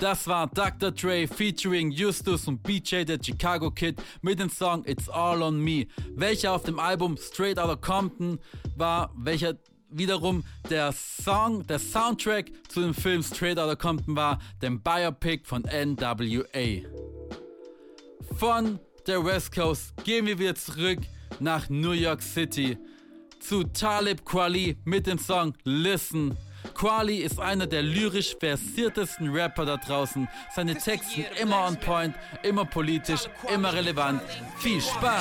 Das war Dr. Dre featuring Justus und BJ, der Chicago Kid, mit dem Song It's All On Me, welcher auf dem Album Straight Outta Compton war, welcher wiederum der Soundtrack zu dem Film Straight Outta Compton war, dem Biopic von NWA. Von der West Coast gehen wir wieder zurück nach New York City zu Talib Kweli mit dem Song Listen. Kweli ist einer der lyrisch versiertesten Rapper da draußen. Seine Texte immer on point, immer politisch, immer relevant. Viel Spaß!